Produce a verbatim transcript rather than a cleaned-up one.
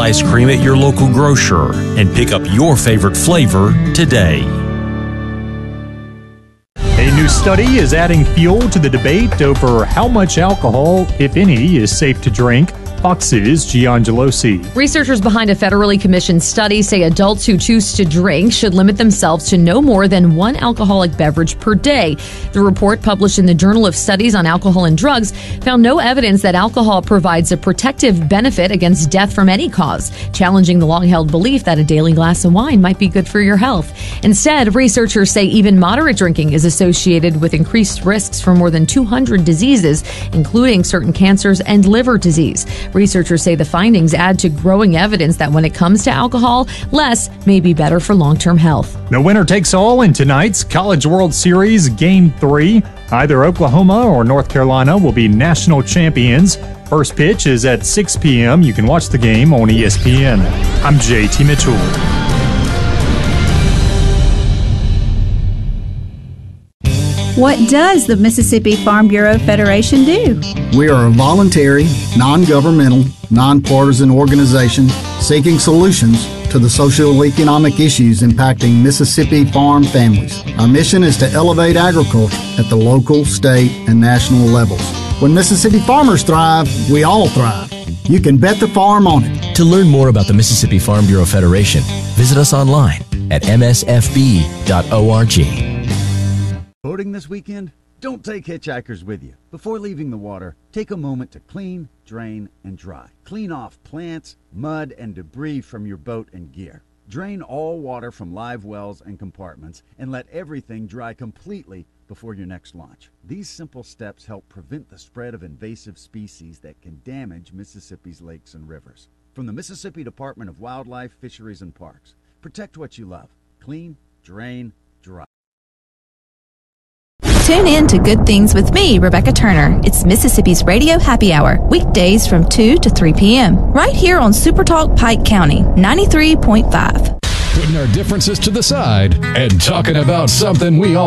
ice cream at your local grocer and pick up your favorite flavor today. A new study is adding fuel to the debate over how much alcohol, if any, is safe to drink. Fox's Giangelosi. Researchers behind a federally commissioned study say adults who choose to drink should limit themselves to no more than one alcoholic beverage per day. The report, published in the Journal of Studies on Alcohol and Drugs, found no evidence that alcohol provides a protective benefit against death from any cause, challenging the long-held belief that a daily glass of wine might be good for your health. Instead, researchers say even moderate drinking is associated with increased risks for more than two hundred diseases, including certain cancers and liver disease. Researchers say the findings add to growing evidence that when it comes to alcohol, less may be better for long-term health. The winner takes all in tonight's College World Series Game three. Either Oklahoma or North Carolina will be national champions. First pitch is at six p.m. You can watch the game on E S P N. I'm J T Mitchell. What does the Mississippi Farm Bureau Federation do? We are a voluntary, non-governmental, nonpartisan organization seeking solutions to the socio-economic issues impacting Mississippi farm families. Our mission is to elevate agriculture at the local, state, and national levels. When Mississippi farmers thrive, we all thrive. You can bet the farm on it. To learn more about the Mississippi Farm Bureau Federation, visit us online at m s f b dot org. Boating this weekend? Don't take hitchhikers with you. Before leaving the water, take a moment to clean, drain, and dry. Clean off plants, mud, and debris from your boat and gear. Drain all water from live wells and compartments and let everything dry completely before your next launch. These simple steps help prevent the spread of invasive species that can damage Mississippi's lakes and rivers. From the Mississippi Department of Wildlife, Fisheries, and Parks, protect what you love. Clean, drain, dry. Tune in to Good Things with me, Rebecca Turner. It's Mississippi's Radio Happy Hour, weekdays from two to three p.m. right here on Super Talk Pike County, ninety-three point five. Putting our differences to the side and talking about something we all